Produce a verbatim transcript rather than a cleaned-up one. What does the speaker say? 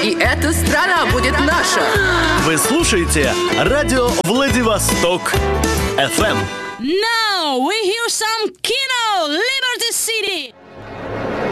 и эта страна будет наша. Вы слушаете радио Владивосток эф эм. Now we hear some Kino, Liberty City.